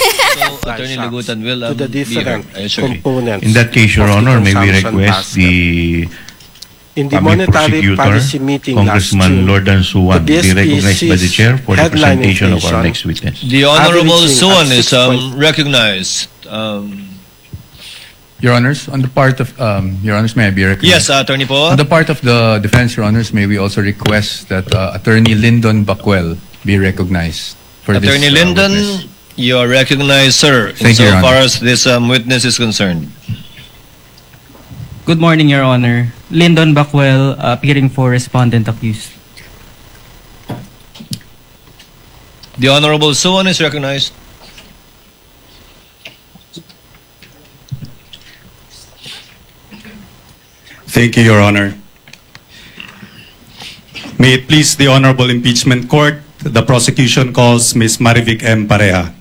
So, Attorney Lagutan will to the be different heard. Sorry. components. In that case, Your of the Honor, may we consumption request basket. the In the Public monetary Prosecutor, policy meeting last Congressman June, Lord Suwan, the be recognized by the Chair for the headline presentation of our inflation next witness. The Honorable averaging Suwan at is 6 recognized. Your Honors, on the part of, Your Honors, may I be recognized? Yes, Attorney Po. On the part of the defense, Your Honors, may we also request that Attorney Lyndon Bacuel be recognized for this Attorney Lyndon, witness. you are recognized, sir, Thank you, Your insofar Honor. as this witness is concerned. Good morning, Your Honor. Lyndon Bacuel, appearing for respondent accused. The Honorable Suwan is recognized. Thank you, Your Honor. May it please the Honorable Impeachment Court, the prosecution calls Ms. Marivic M. Pareja.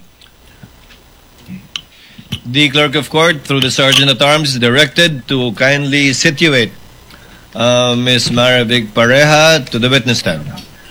The Clerk of Court, through the Sergeant at Arms, is directed to kindly situate Ms. Marivic Pareja to the witness stand.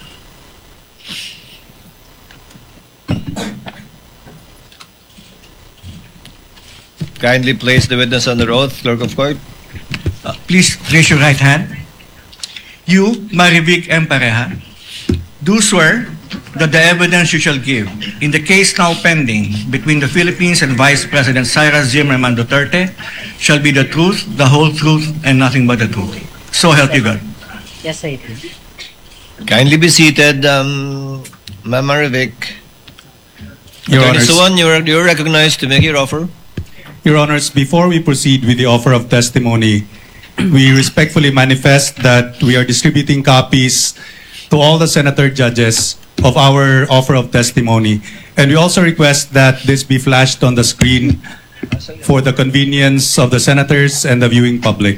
Kindly place the witness under oath, Clerk of Court. Please raise your right hand. You, Marivic M. Pareja, do swear that the evidence you shall give in the case now pending between the Philippines and Vice President Cyrus Zimmerman Duterte shall be the truth, the whole truth, and nothing but the truth. So help you God. Yes, I do. Kindly be seated, Ma'am Marivic. Your Attorney Honors, Suwan, you're recognized to make your offer. Your Honors, before we proceed with the offer of testimony, we respectfully manifest that we are distributing copies to all the senator judges of our offer of testimony. And we also request that this be flashed on the screen for the convenience of the senators and the viewing public.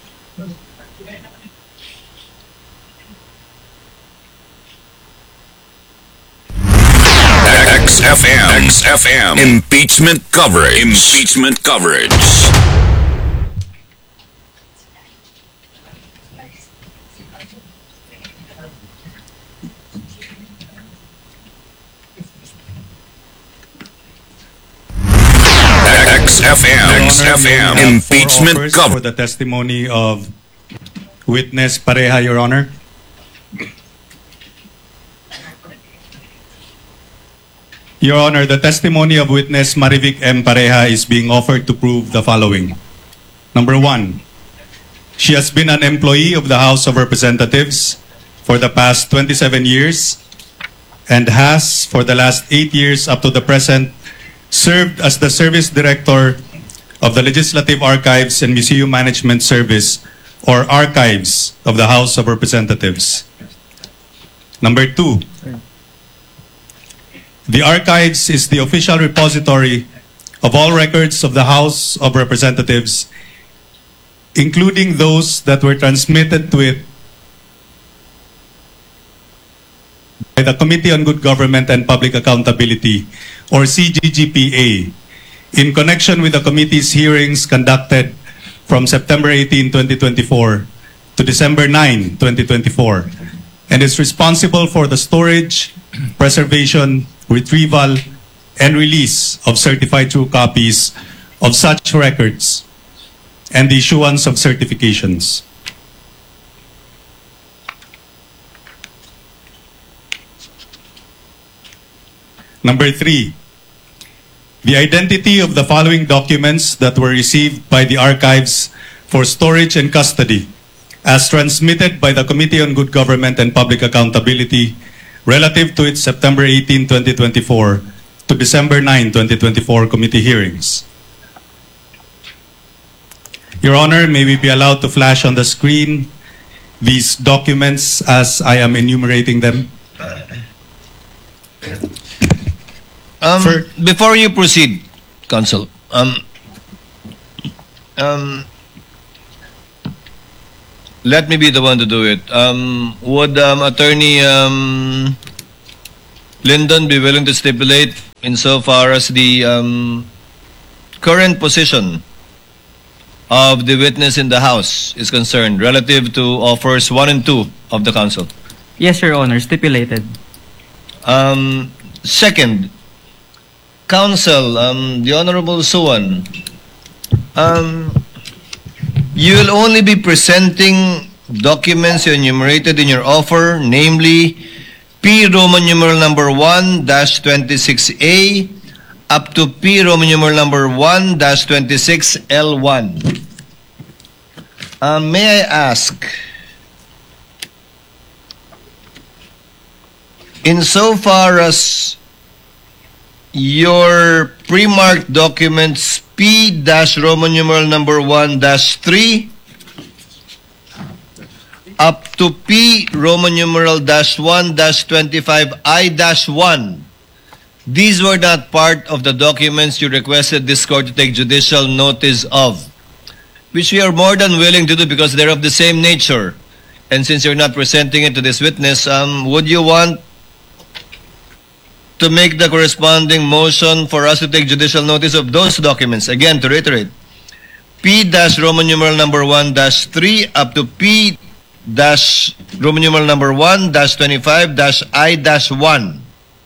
XFM. Impeachment coverage. Impeachment coverage. XFM. Impeachment For coverage. the testimony of witness Pareja, Your Honor. Your Honor, the testimony of witness Marivic M. Pareja is being offered to prove the following. Number one, she has been an employee of the House of Representatives for the past 27 years and has, for the last 8 years up to the present, served as the Service Director of the Legislative Archives and Museum Management Service, or Archives, of the House of Representatives. Number two, the Archives is the official repository of all records of the House of Representatives, including those that were transmitted to it by the Committee on Good Government and Public Accountability, or CGGPA, in connection with the committee's hearings conducted from September 18, 2024 to December 9, 2024, and is responsible for the storage, preservation, retrieval, and release of certified true copies of such records and the issuance of certifications. Number three, the identity of the following documents that were received by the archives for storage and custody as transmitted by the Committee on Good Government and Public Accountability relative to its September 18, 2024 to December 9, 2024 committee hearings. Your Honor, may we be allowed to flash on the screen these documents as I am enumerating them? Before you proceed, Counsel, let me be the one to do it. Would Attorney Lyndon be willing to stipulate insofar as the current position of the witness in the House is concerned relative to offers 1 and 2 of the Council? Yes, Your Honor, stipulated. Second, Counsel, the Honorable Suwan, you will only be presenting documents you enumerated in your offer, namely P Roman numeral number 1-26A up to P Roman numeral number 1-26L1. May I ask, insofar as your pre-marked documents P-Roman numeral number 1-3 up to P Roman numeral -1-25I-1, these were not part of the documents you requested this court to take judicial notice of, which we are more than willing to do because they're of the same nature. And since you're not presenting it to this witness, would you want to make the corresponding motion for us to take judicial notice of those documents? Again, to reiterate, P-Roman numeral number 1-3 up to P-Roman numeral number 1-25-I-1.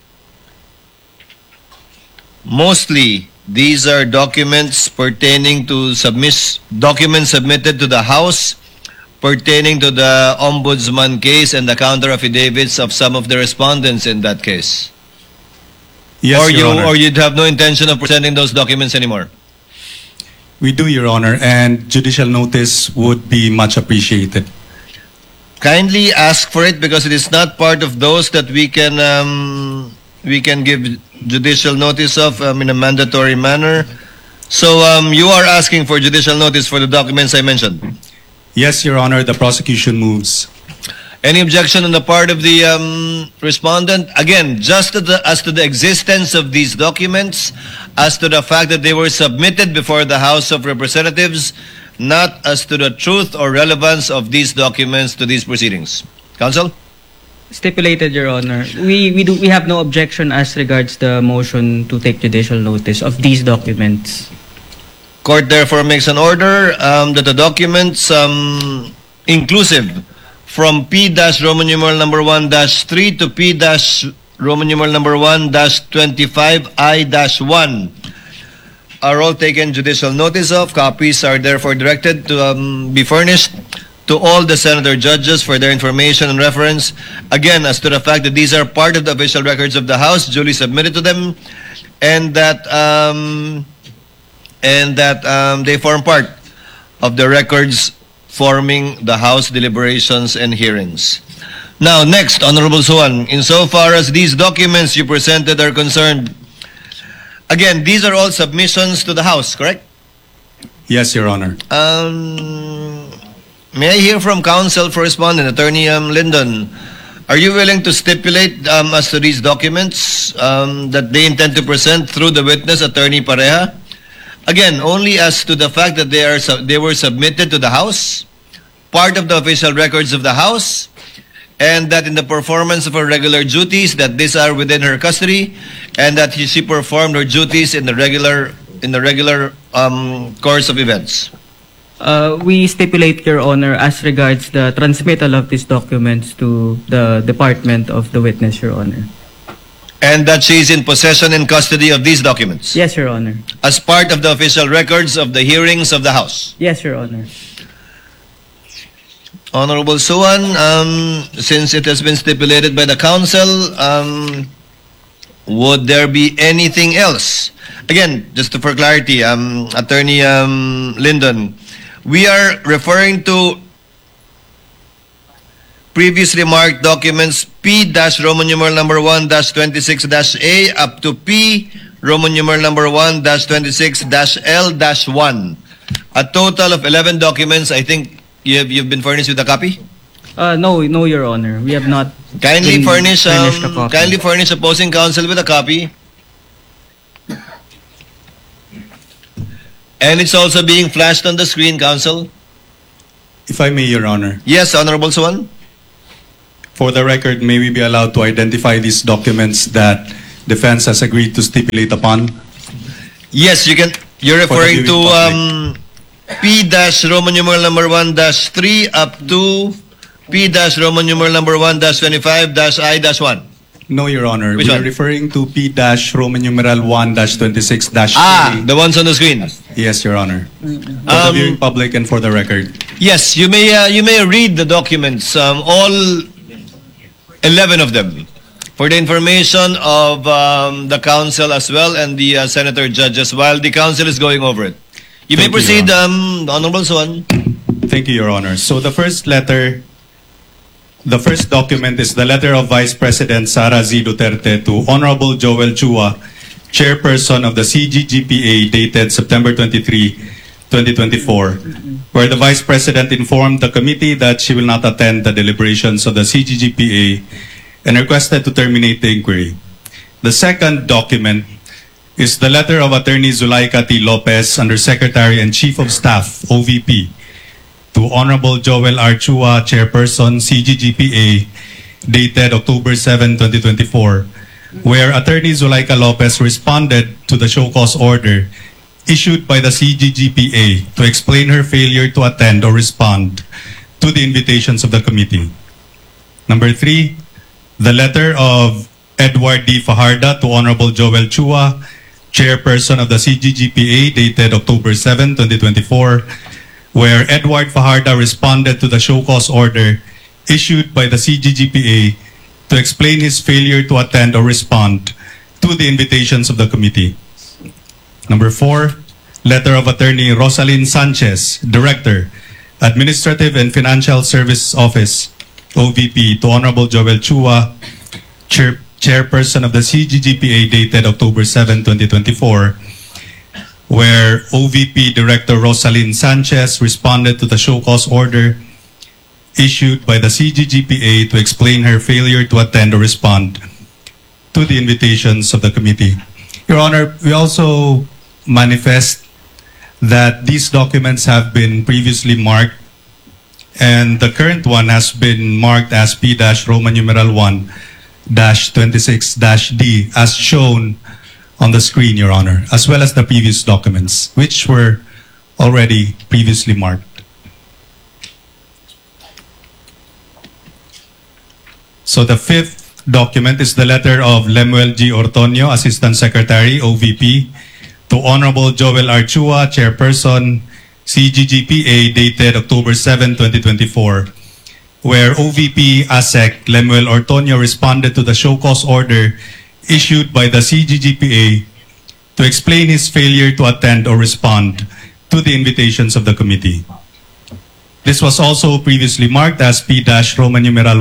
Mostly, these are documents pertaining to documents submitted to the House pertaining to the Ombudsman case and the counter affidavits of some of the respondents in that case. Yes, Your Honor. Or you'd have no intention of presenting those documents anymore? We do, Your Honor, and judicial notice would be much appreciated. Kindly ask for it because it is not part of those that we can give judicial notice of in a mandatory manner. So you are asking for judicial notice for the documents I mentioned? Yes, Your Honor, the prosecution moves. Any objection on the part of the respondent? Again, just as to the existence of these documents, as to the fact that they were submitted before the House of Representatives, not as to the truth or relevance of these documents to these proceedings. Counsel? Stipulated, Your Honor. We have no objection as regards the motion to take judicial notice of these documents. Court therefore makes an order that the documents inclusive from P-Roman numeral number 1-3 to P-Roman numeral number 1-25I-1 are all taken judicial notice of. Copies are therefore directed to be furnished to all the senator judges for their information and reference. Again, as to the fact that these are part of the official records of the House, duly submitted to them, and that they form part of the records forming the House deliberations and hearings. Now, next, Honorable Suwan, insofar as these documents you presented are concerned, again, these are all submissions to the House, correct? Yes, Your Honor. May I hear from counsel for respondent, Attorney Lyndon? Are you willing to stipulate as to these documents that they intend to present through the witness, Attorney Pareja? Again, only as to the fact that they were submitted to the House, part of the official records of the House, and that in the performance of her regular duties, that these are within her custody, and that she performed her duties in the regular course of events. We stipulate, Your Honor, as regards the transmittal of these documents to the department of the witness, Your Honor. And that she is in possession and custody of these documents? Yes, Your Honor. As part of the official records of the hearings of the House? Yes, Your Honor. Honorable Suwan, since it has been stipulated by the counsel, would there be anything else? Again, just for clarity, Attorney Lyndon, we are referring to previously marked documents P-Roman numeral number 1-26-A up to P Roman numeral number 1-26-L-1. A total of 11 documents. I think you've been furnished with a copy? No, Your Honor. We have not Kindly furnish a copy. kindly furnish opposing counsel with a copy. And it's also being flashed on the screen, counsel. If I may, Your Honor. Yes, Honorable Suwan. For the record, may we be allowed to identify these documents that defense has agreed to stipulate upon? Yes, you can. You're referring to P-Roman numeral number 1-3 up to P-Roman numeral number 1-25-I-1. No, Your Honor. Which we are one? referring to P-Roman numeral 1-26-. The ones on the screen. Yes, Your Honor. For the viewing public and for the record. Yes, you may read the documents, all 11 of them, for the information of the council as well and the senator judges while the council is going over it. You may Thank you, proceed, Your Honorable Swan. Thank you, Your Honor. So the first document is the letter of Vice President Sara Z. Duterte to Honorable Joel Chua, Chairperson of the CGGPA, dated September 23, 2024, where the Vice President informed the committee that she will not attend the deliberations of the CGGPA and requested to terminate the inquiry. The second document is the letter of Attorney Zulaika T. Lopez, Undersecretary and Chief of Staff, OVP, to Honorable Joel R. Chua, Chairperson, CGGPA, dated October 7, 2024, where Attorney Zulaika Lopez responded to the show cause order issued by the CGGPA to explain her failure to attend or respond to the invitations of the committee. Number 3, the letter of Edward D. Fajarda to Honorable Joel Chua, Chairperson of the CGGPA, dated October 7, 2024, where Edward Fajarda responded to the show cause order issued by the CGGPA to explain his failure to attend or respond to the invitations of the committee. Number 4, letter of Attorney Rosalyn Sanchez, Director, Administrative and Financial Service Office, OVP, to Honorable Joel Chua, Chairperson of the CGGPA, dated October 7, 2024, where OVP Director Rosalyn Sanchez responded to the show cause order issued by the CGGPA to explain her failure to attend or respond to the invitations of the committee. Your Honor, we also manifest that these documents have been previously marked, and the current one has been marked as P-Roman numeral 1-26-D as shown on the screen, Your Honor, as well as the previous documents, which were already previously marked. So the fifth document is the letter of Lemuel G. Ortonio, Assistant Secretary, OVP, to Honorable Joel R. Chua, Chairperson, CGGPA, dated October 7, 2024, where OVP ASEC Lemuel Ortonio responded to the show cause order issued by the CGGPA to explain his failure to attend or respond to the invitations of the committee. This was also previously marked as P-Roman numeral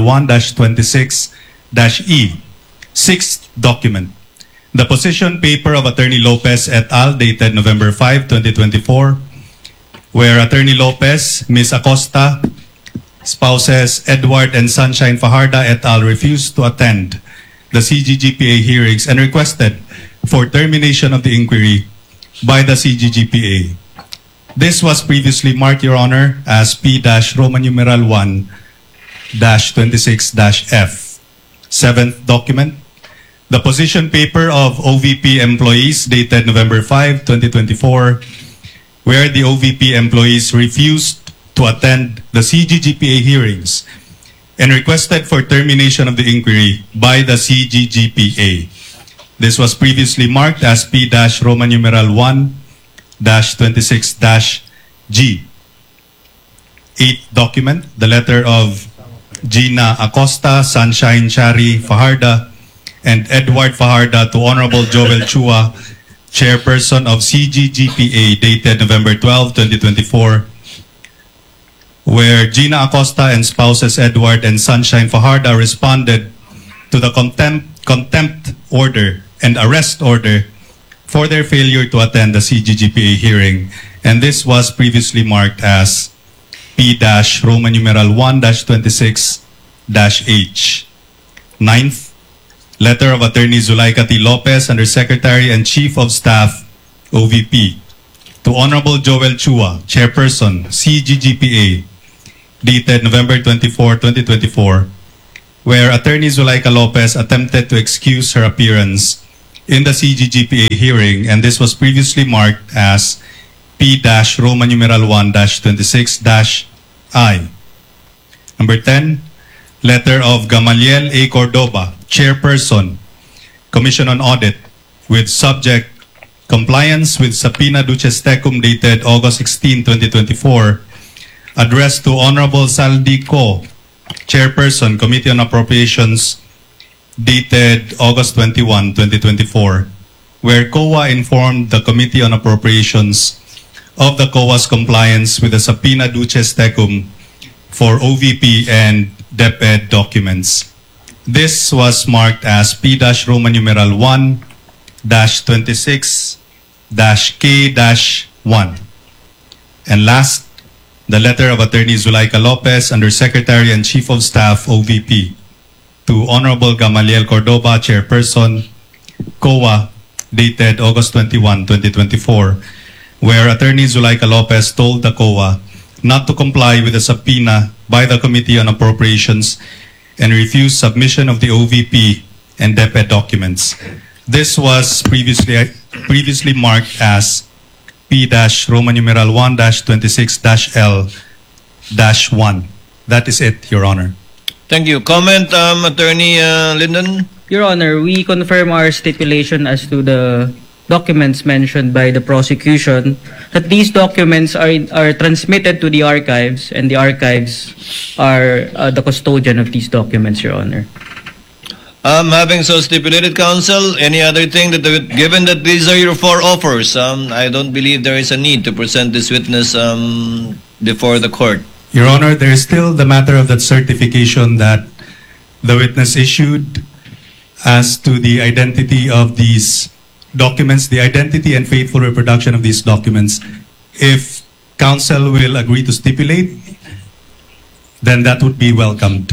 1-26-E. Sixth document, the position paper of Attorney Lopez et al. Dated November 5, 2024, where Attorney Lopez, Ms. Acosta, spouses Edward and Sunshine Fajarda et al. Refused to attend the CGGPA hearings and requested for termination of the inquiry by the CGGPA. This was previously marked, Your Honor, as P-Roman numeral 1-26-F. Seventh document, the position paper of OVP employees dated November 5, 2024, where the OVP employees refused to attend the CGGPA hearings and requested for termination of the inquiry by the CGGPA. This was previously marked as P-Roman numeral 1-26-G. Eighth document, the letter of Gina Acosta, Sunshine Chari Fajarda, and Edward Fajarda to Honorable Joel Chua, Chairperson of CGGPA, dated November 12, 2024, where Gina Acosta and spouses Edward and Sunshine Fajarda responded to the contempt order and arrest order for their failure to attend the CGGPA hearing, and this was previously marked as P-Roman numeral 1-26-H. Ninth, letter of Attorney Zulaika T. Lopez, Undersecretary and Chief of Staff, OVP, to Honorable Joel Chua, Chairperson, CGGPA, dated November 24, 2024, where Attorney Zulaika Lopez attempted to excuse her appearance in the CGGPA hearing, and this was previously marked as P-Roman numeral 1-26-I. Number 10, letter of Gamaliel A. Cordoba, Chairperson, Commission on Audit, with subject compliance with Subpoena Duces Tecum dated August 16, 2024, addressed to Honorable Saldi Co, Chairperson, Committee on Appropriations, dated August 21, 2024, where COA informed the Committee on Appropriations of the COA's compliance with the Subpoena Duces Tecum for OVP and DepEd documents. This was marked as P-Roman numeral 1-26-K-1. And last, the letter of Attorney Zulaika Lopez, Undersecretary and Chief of Staff, OVP, to Honorable Gamaliel Cordoba, Chairperson, COA, dated August 21, 2024, where Attorney Zulaika Lopez told the COA not to comply with the subpoena by the Committee on Appropriations and refused submission of the OVP and DepEd documents. This was previously marked as P-Roman numeral 1-26-L-1. That is it, Your Honor. Thank you. Comment, Attorney Lyndon? Your Honor, we confirm our stipulation as to the documents mentioned by the prosecution, that these documents are transmitted to the archives, and the archives are the custodian of these documents, Your Honor. Having so stipulated, counsel, any other thing that, given that these are your four offers, I don't believe there is a need to present this witness before the court. Your Honor, there is still the matter of that certification that the witness issued as to the identity of these documents, the identity and faithful reproduction of these documents. If counsel will agree to stipulate, then that would be welcomed.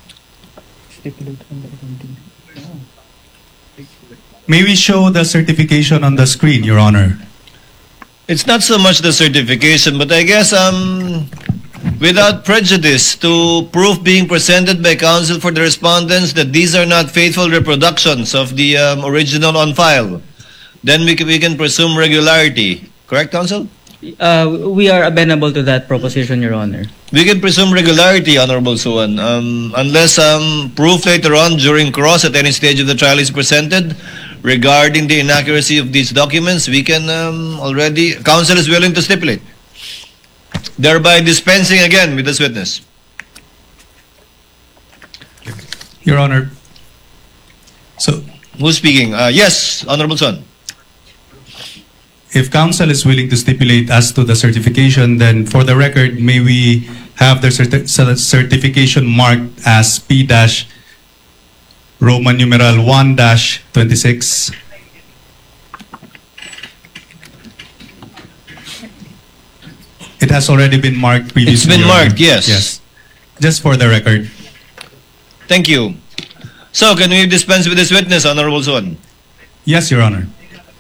May we show the certification on the screen, Your Honor? It's not so much the certification, but I guess without prejudice to proof being presented by counsel for the respondents that these are not faithful reproductions of the original on file, then we can presume regularity. Correct, counsel? We are amenable to that proposition, Your Honor. We can presume regularity, Honorable Suwan, unless proof later on during cross at any stage of the trial is presented regarding the inaccuracy of these documents. We can already, counsel is willing to stipulate, thereby dispensing again with this witness. Your Honor. So, who's speaking? Yes, Honorable Suwan. If counsel is willing to stipulate as to the certification, then for the record, may we have the certification marked as P-Roman numeral 1-26. It has already been marked previously. It's been marked, yes. Yes. Just for the record. Thank you. So, can we dispense with this witness, Honorable Suwan? Yes, Your Honor.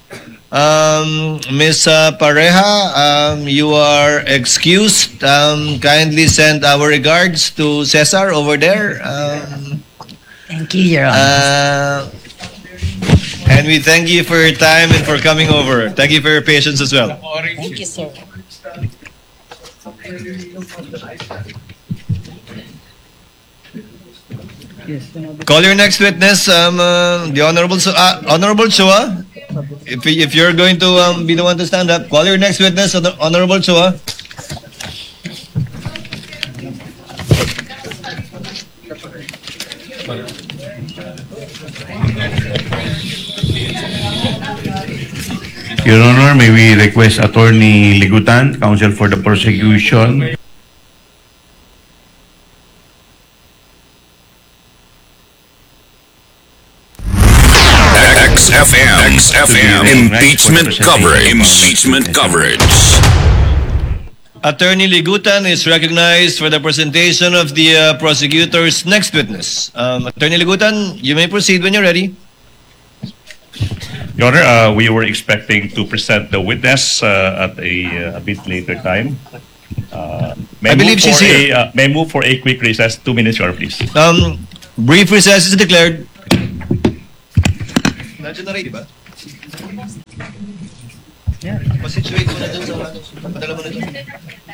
Ms. Pareha, you are excused. Kindly send our regards to Cesar over there. Thank you, Your Honor. And we thank you for your time and for coming over. Thank you for your patience as well. Thank you, sir. Yes. Call your next witness, the Honorable Chua. If you're going to be the one to stand up, call your next witness, Honorable Chua. Your Honor, may we request Attorney Ligutan, counsel for the prosecution. XFM impeachment coverage. Attorney Ligutan is recognized for the presentation of the prosecutor's next witness. Attorney Ligutan, you may proceed when you're ready. Your Honor, we were expecting to present the witness at a bit later time. I believe she's here. May I move for a quick recess? 2 minutes, Your Honor, please. Brief recess is declared. Nandiyan na rin, di ba? Yeah. Pasituate mo na dun sa padala mo na dun.